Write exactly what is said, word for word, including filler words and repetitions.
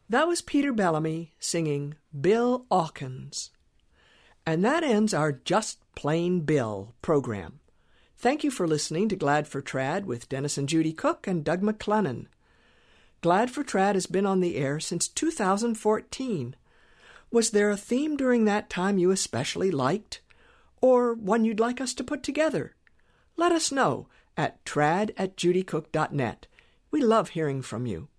That was Peter Bellamy singing Bill 'Awkins. And that ends our Just Plain Bill program. Thank you for listening to Glad for Trad with Dennis and Judy Cook and Doug McClennan. Glad for Trad has been on the air since two thousand fourteen. Was there a theme during that time you especially liked? Or one you'd like us to put together? Let us know at trad at judycook dot net. We love hearing from you.